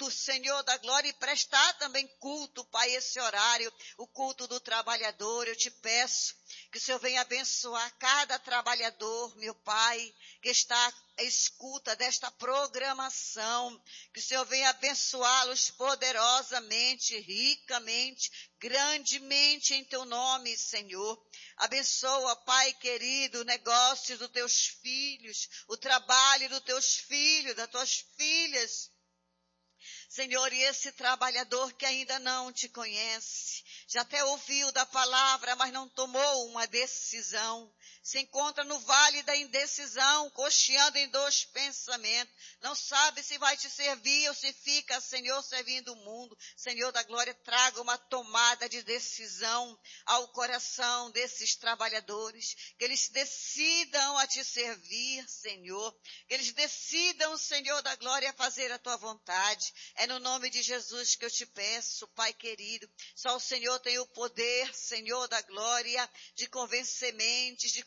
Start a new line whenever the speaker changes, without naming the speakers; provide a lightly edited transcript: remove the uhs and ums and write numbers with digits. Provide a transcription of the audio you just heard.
querido, Senhor da glória, e prestar também culto, Pai, esse horário, o culto do trabalhador. Eu te peço que o Senhor venha abençoar cada trabalhador, meu Pai, que está à escuta desta programação, que o Senhor venha abençoá-los poderosamente, ricamente, grandemente em teu nome, Senhor. Abençoa, Pai querido, o negócio dos teus filhos, o trabalho dos teus filhos, das tuas filhas. Senhor, e esse trabalhador que ainda não te conhece, já até ouviu da palavra, mas não tomou uma decisão, se encontra no vale da indecisão, cocheando em dois pensamentos, não sabe se vai te servir ou se fica, Senhor, servindo o mundo. Senhor da glória, traga uma tomada de decisão ao coração desses trabalhadores, que eles decidam a te servir, Senhor, que eles decidam, Senhor da glória, fazer a tua vontade. É no nome de Jesus que eu te peço, Pai querido. Só o Senhor tem o poder, Senhor da glória, de convencer mentes, de